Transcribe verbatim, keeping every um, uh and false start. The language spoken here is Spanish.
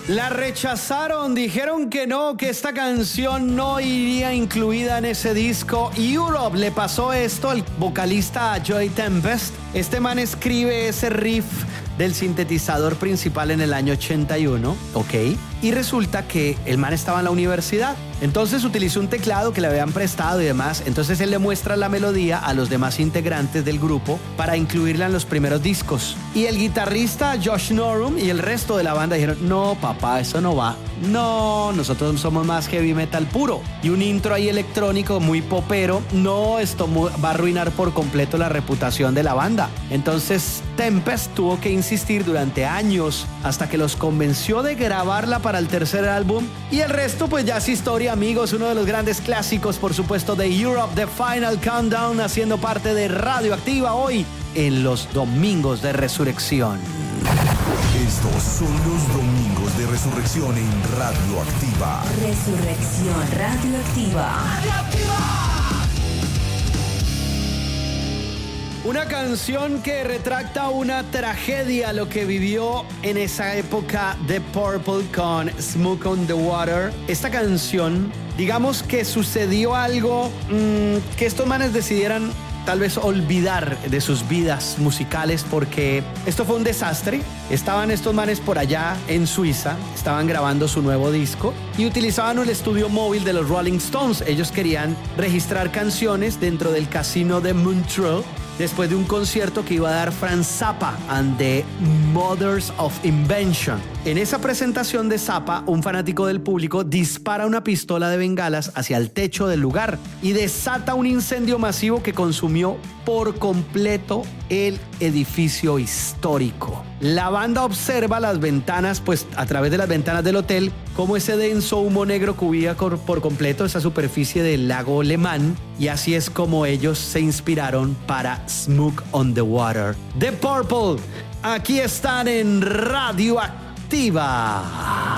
La rechazaron, dijeron que no, que esta canción no iría incluida en ese disco. Europe le pasó esto al vocalista Joey Tempest. Este man escribe ese riff del sintetizador principal en el año ochenta y uno, ok, y resulta que el man estaba en la universidad, entonces utilizó un teclado que le habían prestado y demás, entonces él le muestra la melodía a los demás integrantes del grupo para incluirla en los primeros discos, y el guitarrista Josh Norum y el resto de la banda dijeron, no papá, eso no va, no, nosotros somos más heavy metal puro, y un intro ahí electrónico muy popero, no, esto va a arruinar por completo la reputación de la banda, entonces Tempest tuvo que insistir durante años hasta que los convenció de grabarla para el tercer álbum, y el resto pues ya es historia, amigos. Uno de los grandes clásicos, por supuesto, de Europe, The Final Countdown, haciendo parte de Radioactiva hoy en los Domingos de Resurrección. Estos son los Domingos de Resurrección en Radioactiva. Resurrección Radioactiva. Radioactiva. Una canción que retracta una tragedia, lo que vivió en esa época The Purple con Smoke on the Water. Esta canción, digamos que sucedió algo mmm, que estos manes decidieran tal vez olvidar de sus vidas musicales, porque esto fue un desastre. Estaban estos manes por allá en Suiza, estaban grabando su nuevo disco y utilizaban el estudio móvil de los Rolling Stones. Ellos querían registrar canciones dentro del casino de Montreux después de un concierto que iba a dar Frank Zappa and the Mothers of Invention. En esa presentación de Zappa, un fanático del público dispara una pistola de bengalas hacia el techo del lugar y desata un incendio masivo que consumió por completo el edificio histórico. La banda observa las ventanas, pues a través de las ventanas del hotel, cómo ese denso humo negro cubría por completo esa superficie del lago Le Mans, y así es como ellos se inspiraron para Smoke on the Water. The Purple, aquí están en Radioactiva.